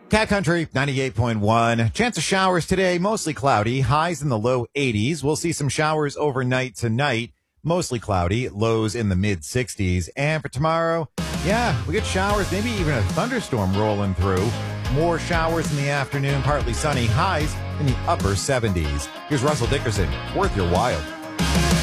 Cat Country 98.1. Chance of showers today, mostly cloudy, highs in the low 80s. We'll see some showers overnight tonight, mostly cloudy, lows in the mid 60s. And for tomorrow, we get showers, maybe even a thunderstorm rolling through. More showers in the afternoon, partly sunny, highs in the upper 70s. Here's Russell Dickerson, worth your while.